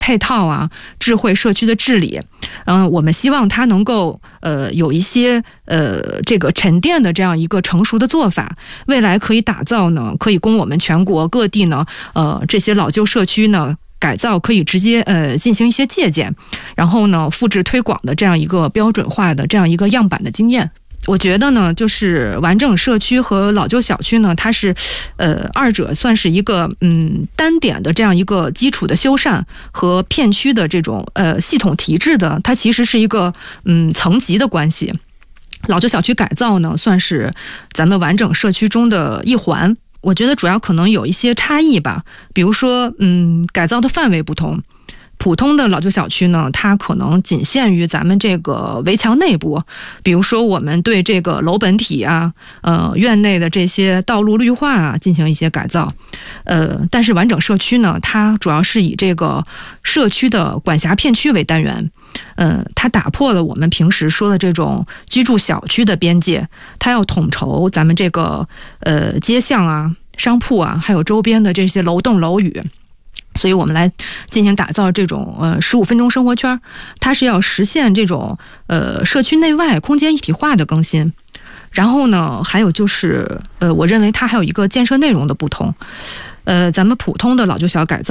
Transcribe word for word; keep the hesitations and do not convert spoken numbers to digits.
配套啊，智慧社区的治理，嗯，我们希望它能够呃有一些呃这个沉淀的这样一个成熟的做法，未来可以打造呢，可以供我们全国各地呢，呃这些老旧社区呢改造可以直接呃进行一些借鉴，然后呢复制推广的这样一个标准化的这样一个样板的经验。我觉得呢，就是完整社区和老旧小区呢，它是，呃，二者算是一个嗯单点的这样一个基础的修缮和片区的这种呃系统提质的，它其实是一个嗯层级的关系。老旧小区改造呢，算是咱们完整社区中的一环。我觉得主要可能有一些差异吧，比如说嗯改造的范围不同。普通的老旧小区呢，它可能仅限于咱们这个围墙内部，比如说我们对这个楼本体啊，呃，院内的这些道路绿化啊进行一些改造，呃，但是完整社区呢，它主要是以这个社区的管辖片区为单元，呃，它打破了我们平时说的这种居住小区的边界，它要统筹咱们这个呃街巷啊、商铺啊，还有周边的这些楼栋楼宇。所以我们来进行打造这种呃十五分钟生活圈，它是要实现这种呃社区内外空间一体化的更新。然后呢，还有就是呃，我认为它还有一个建设内容的不同。呃，咱们普通的老旧小改造